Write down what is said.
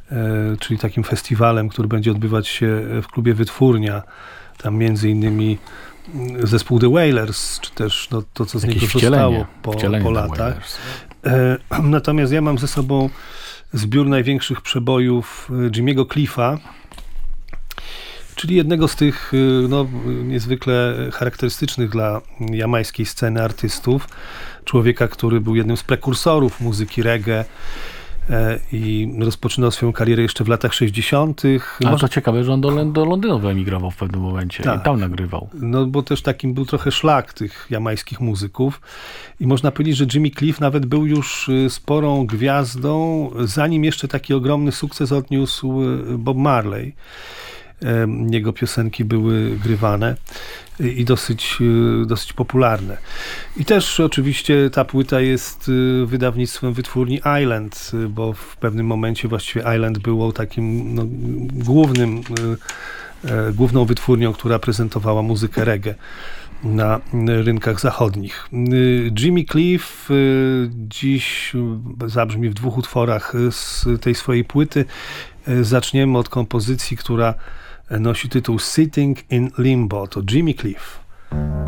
czyli takim festiwalem, który będzie odbywać się w klubie Wytwórnia. Tam między innymi zespół The Wailers, czy też to, co z niego zostało po latach. Natomiast ja mam ze sobą zbiór największych przebojów Jimmy'ego Cliffa, czyli jednego z tych niezwykle charakterystycznych dla jamajskiej sceny artystów. Człowieka, który był jednym z prekursorów muzyki reggae i rozpoczynał swoją karierę jeszcze w latach 60. Ale to ciekawe, że on do Londynu wyemigrował w pewnym momencie i tam nagrywał. No bo też takim był trochę szlak tych jamajskich muzyków i można powiedzieć, że Jimmy Cliff nawet był już sporą gwiazdą, zanim jeszcze taki ogromny sukces odniósł Bob Marley. Jego piosenki były grywane i dosyć popularne. I też oczywiście ta płyta jest wydawnictwem wytwórni Island, bo w pewnym momencie właściwie Island było takim główną wytwórnią, która prezentowała muzykę reggae na rynkach zachodnich. Jimmy Cliff dziś zabrzmi w 2 utworach z tej swojej płyty. Zaczniemy od kompozycji, która nosi tytuł Sitting in Limbo. To Jimmy Cliff.